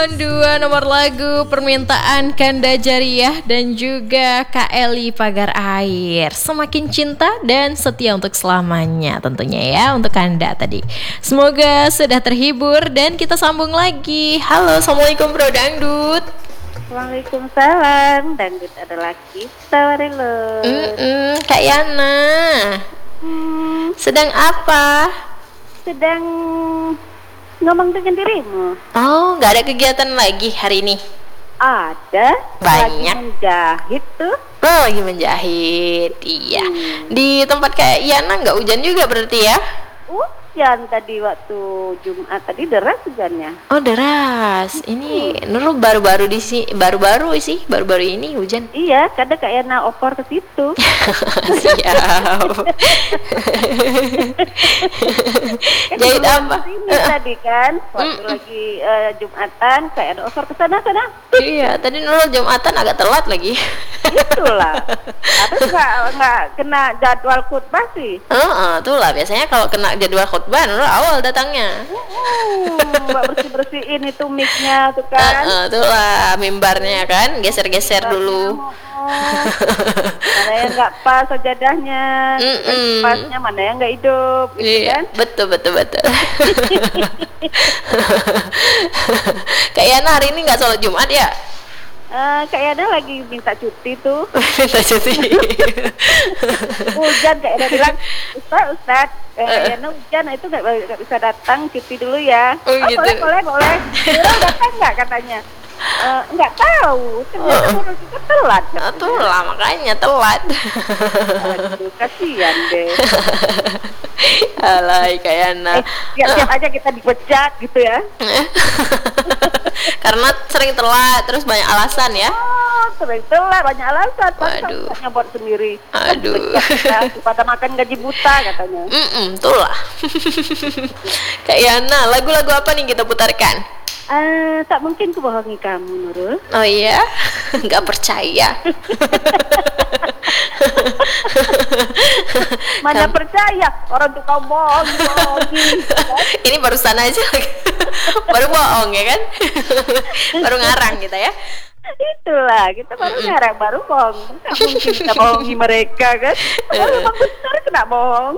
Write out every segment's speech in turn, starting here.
dua nomor lagu permintaan Kanda Jariah dan juga Kak Eli Pagar Air. Semakin cinta dan setia untuk selamanya tentunya ya untuk Kanda tadi. Semoga sudah terhibur dan kita sambung lagi. Halo, assalamualaikum Bro Dangdut. Waalaikumsalam. Dangdut adalah kita, Warelo. Kak Yana. Sedang apa? Sedang ngomong dengan dirimu. Oh, nggak ada kegiatan lagi hari ini? Ada. Banyak. Lagi menjahit tuh. Oh, lagi menjahit. Iya. Di tempat kayak Yana nggak hujan juga berarti ya? Hujan tadi waktu Jumat tadi deras hujannya. Oh, deras. Ini Nurul baru-baru baru-baru ini hujan. Iya, kadang kayak opor ke situ. Siap. Jahit apa? Ini tadi kan waktu lagi Jumatan kayak ada offer ke sana. Iya, tadi Nurul Jumatan agak telat lagi. Itulah. Harus nggak kena jadwal khutbah sih. Itulah biasanya kalau kena jadwal khutbah Nurul awal datangnya. Mbak bersihin itu mic-nya tuh kan. Itulah mimbarnya kan, geser-geser dulu. Mana yang nggak pas sajadahnya, pasnya mana yang nggak hidup, gitu iya, kan? Betul. Kayak Yana hari ini nggak sholat Jumat ya? Kayaknya lagi minta cuti tuh. Minta cuti. Hujan kayaknya bilang, Ustaz, kayaknya hujan itu nggak bisa datang, cuti dulu ya. Gitu. Boleh. Datang nggak katanya? Nggak tahu, ternyata menurut kita telat. Itulah makanya telat. Aduh, kasihan deh. Alay kayak Yana. Siap-siap aja kita dipecat gitu ya. Karena sering telat, terus banyak alasan ya. Sering telat, banyak alasan. Waduh. Pasnya buat sendiri. Aduh. Pada makan gaji buta katanya. Itulah. Kayak Yana, lagu-lagu apa nih kita putarkan? Tak mungkin kubohongi kamu, Nurul. Oh iya? Nggak percaya. Mana percaya orang tuh kau bohongi. Ini barusan aja baru bohong ya kan. Baru ngarang kita ya. Itulah, kita baru ngarang, baru bohong. Nggak mungkin kita bohongi mereka kan. Kalau memang benar kena bohong.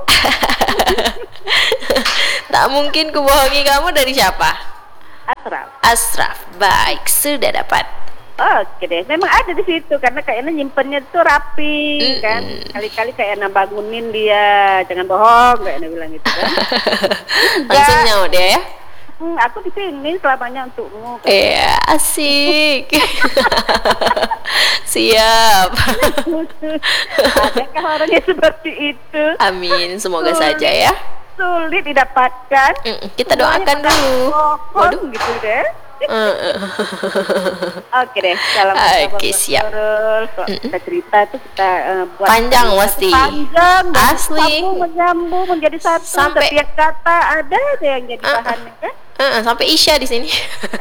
Tak mungkin kubohongi kamu dari siapa? Ashraf. Baik, sudah dapat. Oke deh, memang ada di situ karena kayaknya nyimpennya tuh rapi kan. Kali-kali kayaknya bangunin dia, jangan bohong kayaknya bilang gitu kan. Langsung nyaut dia ya. Aku di sini selamanya untukmu. Iya, asik. Siap. Adakah orangnya seperti itu? Amin, semoga saja ya. Sulit didapatkan. Kita doakan dulu. Waduh, gitu deh. Oke deh, salam. Oke, siap. Kita cerita itu kita buat panjang pasti. Panjang, asli. Menyambung menjadi satu. Sampai setiap kata ada yang jadi bahannya kan? Sampai Isya di sini.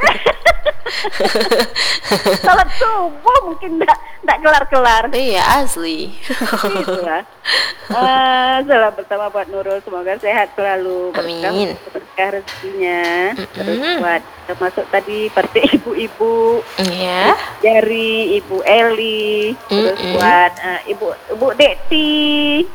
Salat subuh mungkin enggak kelar-kelar. Iya, asli. Itulah. Salam bersama buat Nurul, semoga sehat selalu. Amin. Berkah rezekinya. Terus buat termasuk tadi partai ibu-ibu. Iya. Dari Ibu Eli. Terus buat Ibu Dekti.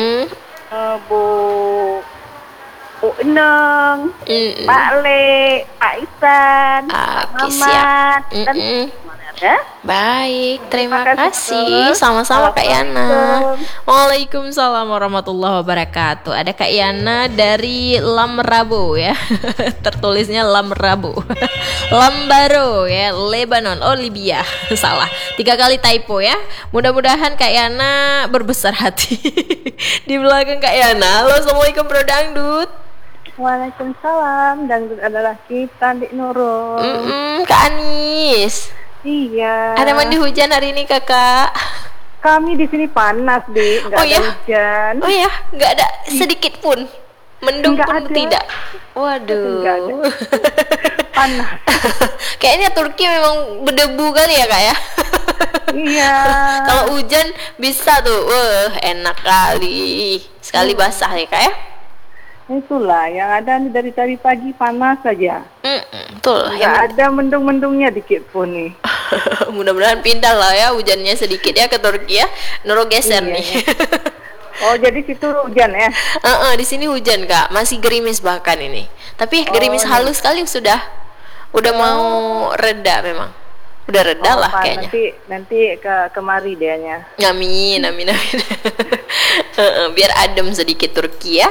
Bu Eneng, Pak Le, Pak Isan, Pak Mamat, dan semuanya ada. Baik, terima kasih. Sama-sama Kak Yana. Waalaikumsalam warahmatullahi wabarakatuh. Ada Kak Yana dari Lamrabo ya. Tertulisnya Lamrabo. Lambaro ya, Lebanon. Oh, Libya. Salah. 3 kali typo ya. Mudah-mudahan Kak Yana berbesar hati. Di belakang Kak Yana. Halo, assalamualaikum Bro Dangdut. Waalaikumsalam, Dangdut adalah kita, Dik Nurul. Kak Anis. Iya. Ada mandi hujan hari ini Kakak? Kami di sini panas, Dik, nggak ada hujan. Oh ya, nggak ada sedikit pun. Mendung Nggak pun ada. tidak. Waduh. Nggak ada. Panas. Kayaknya Turki memang berdebu kali ya Kak ya. Iya. Kalau hujan bisa tuh, enak kali. Sekali basah ya Kak ya. Itulah yang ada dari tadi pagi panas saja. Betul. Nggak ada mendung-mendungnya dikit pun nih. Mudah-mudahan pindah lah ya hujannya sedikit ya ke Turki ya. Noro geser Iya, nih. Oh, jadi situ hujan ya? Di sini hujan Kak, masih gerimis bahkan ini. Tapi gerimis halus sekali udah mau reda memang. Udah reda lah Pak, kayaknya. Nanti kemari dianya. Amin. Biar adem sedikit Turki ya.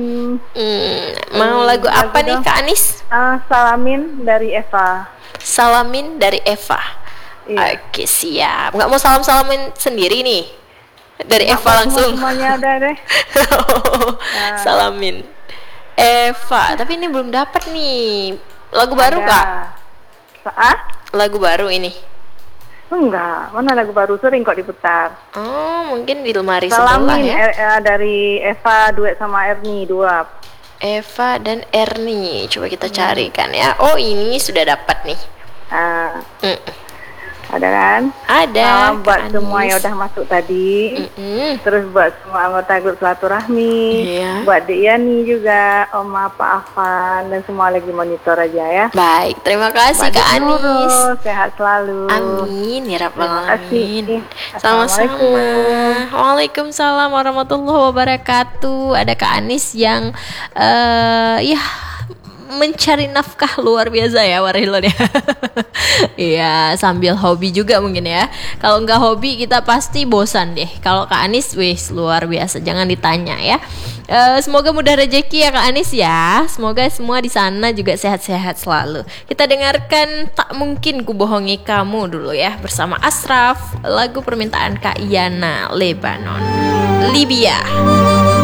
Mau lagu apa nih Kak Anis? Salamin dari Eva. Salamin dari Eva. Iya. Oke, siap. Nggak mau salam-salamin sendiri nih? Dari Eva langsung. Semuanya ada deh. Salamin Eva. Tapi ini belum dapat nih. Lagu baru Kak? Lagu baru ini? Enggak, mana lagu baru, sering kok diputar. Oh, mungkin di lemari sebelah Salamin ya. dari Eva duet sama Erni dua. Eva dan Erni. Coba kita carikan ya. Oh, ini sudah dapat nih. Ada kan? Ada. Buat Kak semua Anis. yang udah masuk tadi. Terus buat semua anggota grup silaturahmi. Iya. Buat Dek Yani juga, Oma, Pak Afan, dan semua lagi monitor aja ya. Baik, terima kasih Mbak Kak Dek Nurul, Anis. sehat selalu. Amin ya rabbal Terima kasih. alamin. Sama-sama. Assalamualaikum. Waalaikumsalam warahmatullahi wabarakatuh. Ada Kak Anis yang ya mencari nafkah luar biasa ya Warilon ya. Iya, sambil hobi juga mungkin ya. Kalau nggak hobi kita pasti bosan deh. Kalau Kak Anis wis luar biasa, jangan ditanya ya. Semoga mudah rezeki ya Kak Anis ya. Semoga semua di sana juga sehat-sehat selalu. Kita dengarkan Tak Mungkin Ku Bohongi Kamu dulu ya bersama Ashraf, lagu permintaan Kak Yana, Lebanon, Libya.